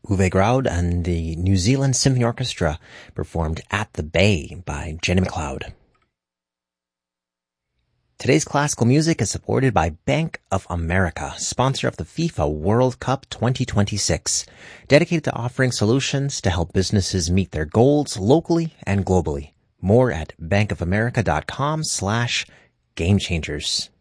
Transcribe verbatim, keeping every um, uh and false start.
Uwe Graud and the New Zealand Symphony Orchestra performed At the Bay by Jenny McLeod. Today's classical music is supported by Bank of America, sponsor of the FIFA World Cup twenty twenty-six, dedicated to offering solutions to help businesses meet their goals locally and globally. More at bankofamerica.com slash game changers.